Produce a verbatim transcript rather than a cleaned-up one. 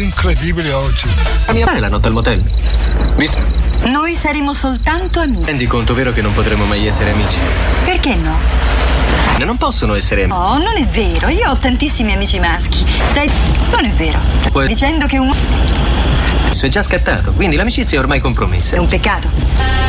modo incredibile oggi. Fare la notte al motel. Visto? Noi saremo soltanto amici. Rendi conto, vero, che non potremo mai essere amici? Perché no? Non possono essere amici. No, non è vero. Io ho tantissimi amici maschi. Stai... Non è vero. Poi... Dicendo che un... È già scattato, quindi l'amicizia è ormai compromessa. È un peccato.